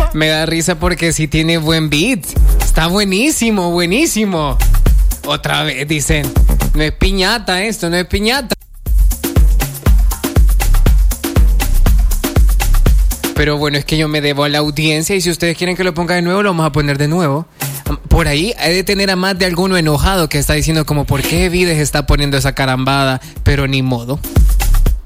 Me da risa porque sí tiene buen beat. Está buenísimo, buenísimo. Otra vez dicen, no es piñata esto, no es piñata. Pero bueno, es que yo me debo a la audiencia y si ustedes quieren que lo ponga de nuevo, lo vamos a poner de nuevo. Por ahí he de tener a más de alguno enojado que está diciendo como, ¿por qué Vides está poniendo esa carambada? Pero ni modo.